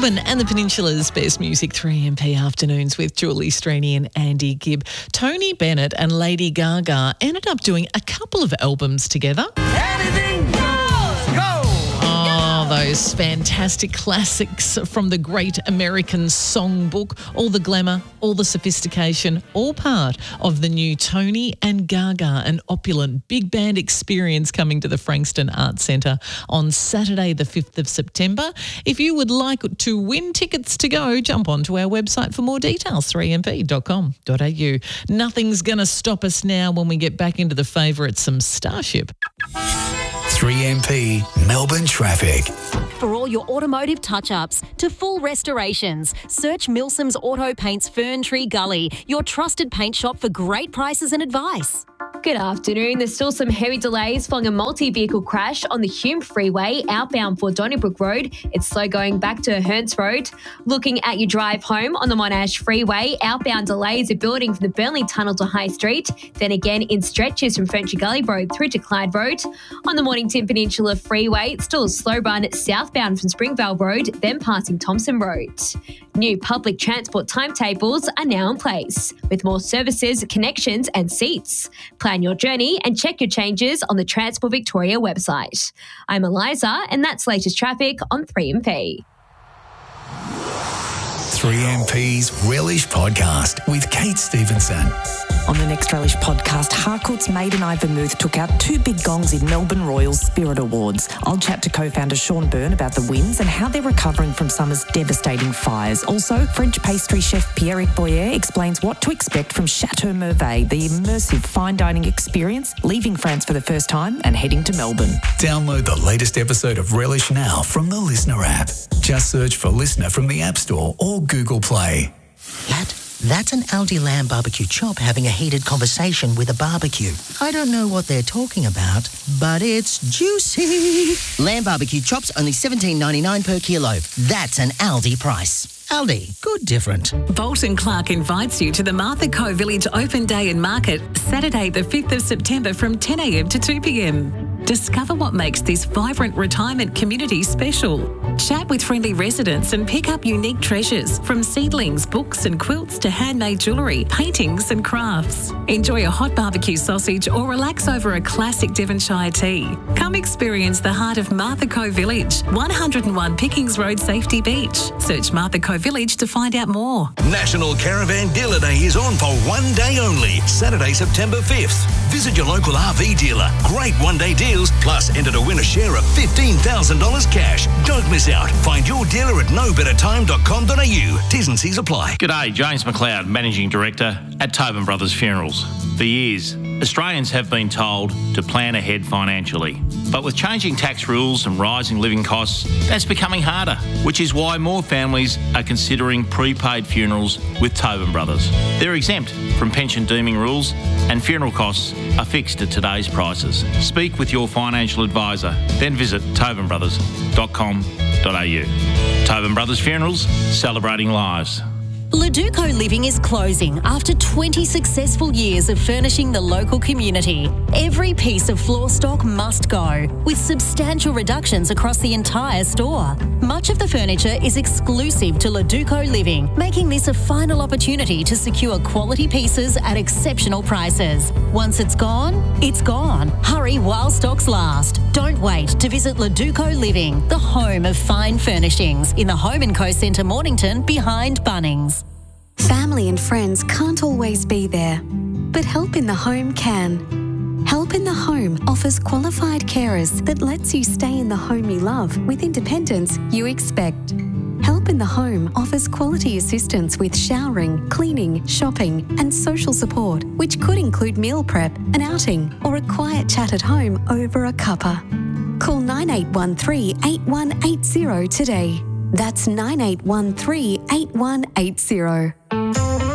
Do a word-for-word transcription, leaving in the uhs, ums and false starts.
Melbourne and the Peninsula's best music, three M P afternoons with Julie Strini and Andy Gibb. Tony Bennett and Lady Gaga ended up doing a couple of albums together. Anything goes, go! Oh, those fantastic classics from the great American songbook. All the glamour, all the sophistication, all part of the new Tony and Gaga, an opulent big band experience coming to the Frankston Arts Centre on Saturday the fifth of September. If you would like to win tickets to go, jump onto our website for more details, three m p dot com dot a u. Nothing's going to stop us now when we get back into the favourites, some Starship. three M P Melbourne traffic. For all your automotive touch-ups to full restorations, search Milsom's Auto Paints Fern Tree Gully, your trusted paint shop for great prices and advice. Good afternoon. There's still some heavy delays following a multi-vehicle crash on the Hume Freeway outbound for Donnybrook Road. It's slow going back to Hearns Road. Looking at your drive home on the Monash Freeway, outbound delays are building from the Burnley Tunnel to High Street, then again in stretches from Fern Tree Gully Road through to Clyde Road. On the Mornington Peninsula Freeway, it's still a slow run southbound from Springvale Road, then passing Thompson Road. New public transport timetables are now in place, with more services, connections and seats. Plan your journey and check your changes on the Transport Victoria website. I'm Eliza, and that's latest traffic on three M P. three M P's Relish Podcast with Kate Stevenson. On the next Relish podcast, Harcourt's Maiden Eye Vermouth took out two big gongs in Melbourne Royals Spirit Awards. I'll chat to co-founder Sean Byrne about the wins and how they're recovering from summer's devastating fires. Also, French pastry chef Pierrick Boyer explains what to expect from Chateau Merveille, the immersive fine dining experience, leaving France for the first time and heading to Melbourne. Download the latest episode of Relish now from the Listener app. Just search for Listener from the App Store or Google Play. That, that's an Aldi lamb barbecue chop having a heated conversation with a barbecue. I don't know what they're talking about, but it's juicy. Lamb barbecue chops only seventeen ninety-nine per kilo. That's an Aldi price. Aldi, good different. Bolton Clark invites you to the Martha Co Village Open Day and Market, Saturday the fifth of September from ten a m to two p m. Discover what makes this vibrant retirement community special. Chat with friendly residents and pick up unique treasures from seedlings, books and quilts to handmade jewellery, paintings and crafts. Enjoy a hot barbecue sausage or relax over a classic Devonshire tea. Come experience the heart of Martha Co Village, one oh one Pickings Road, Safety Beach. Search Martha Co Village to find out more. National Caravan Dealer Day is on for one day only, Saturday, September fifth. Visit your local R V dealer. Great one-day deals, plus enter to win a share of fifteen thousand dollars cash. Don't miss out. Find your dealer at no better time dot com dot a u. T's and C's apply. G'day, James McLeod, Managing Director at Tobin Brothers Funerals. For years, Australians have been told to plan ahead financially. But with changing tax rules and rising living costs, that's becoming harder, which is why more families are considering prepaid funerals with Tobin Brothers. They're exempt from pension deeming rules and funeral costs are fixed at today's prices. Speak with your financial advisor, then visit tobin brothers dot com dot a u. Tobin Brothers Funerals, celebrating lives. Leduco Living is closing after twenty successful years of furnishing the local community. Every piece of floor stock must go, with substantial reductions across the entire store. Much of the furniture is exclusive to Leduco Living, making this a final opportunity to secure quality pieces at exceptional prices. Once it's gone, it's gone. Hurry while stocks last. Don't wait to visit Leduco Living, the home of fine furnishings, in the Home and Co Centre Mornington behind Bunnings. Family and friends can't always be there, but Help in the Home can. Help in the Home offers qualified carers that lets you stay in the home you love with independence you expect. Help in the Home offers quality assistance with showering, cleaning, shopping and social support, which could include meal prep, an outing or a quiet chat at home over a cuppa. Call nine eight one three, eight one eight zero today. That's nine eight one three, eight one eight zero.